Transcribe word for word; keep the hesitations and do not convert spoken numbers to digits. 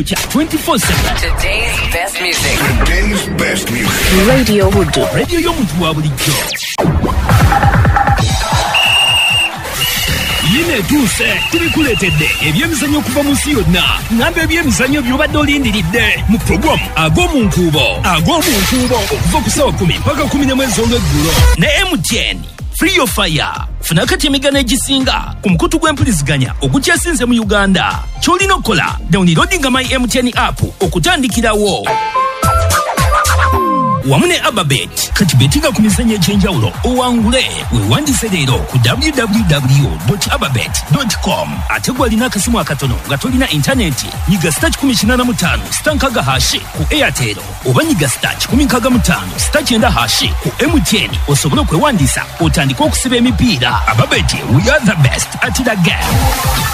twenty-four seven. Today's best music. Today's best music. Radio Hood. Radio y'omuntu wa bulijjo. Yine tuse tubikuletedde ebyemizannyo okuva mu nsi yonna. Ngamba ebyemizannyo by'obadde olindiridde mu programu ag'omu nkuubo ag'omu nkuubo okuva ku ssaawa kumi mpaka kumi n'emu ez'olweggulo ne M T N. Free your fire. Funa kati emigano egisinga ku mukutu gw'empuliziganya ogukyasinze mu Uganda. Ky'olina okukola downloadinga my M T N app okutandikirawo. Wamu ne Ababet kati betinga ku mizannyo egy'enjawulo owangule weewandise leero ku w w w dot ababet dot com. Ate gw'alina akasimu akatono nga tolina intaneti nyiga star kumi kinana mu ttaano star nkaga hashi ku Airtel oba nyiga star kumi nkaga mu ttaano star kyenda hashi ku M T N osobole okwewandiisa otandike okusiba emipiira. Ababet, we are the best at the game.